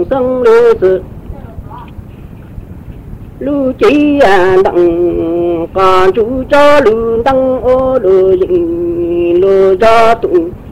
sông lư sự lưu chỉ đặng còn chú cho lưu đăng ô lưu dình lưu cho tụng